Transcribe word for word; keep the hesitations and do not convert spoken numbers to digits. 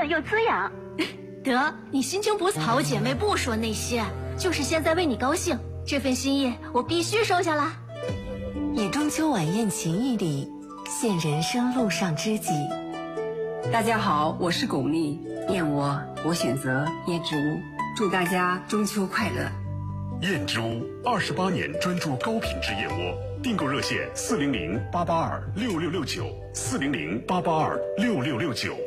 又滋养。 得，你心情不好，我姐妹不说那些，就是现在为你高兴，这份心意我必须收下啦。 以中秋晚宴情谊礼，献人生路上知己。 大家好，我是巩俐，燕窝我选择燕之屋，祝大家中秋快乐。 燕之屋二十八年专注高品质燕窝，订购热线四零零八八二六六六九四零零八八二六六六九。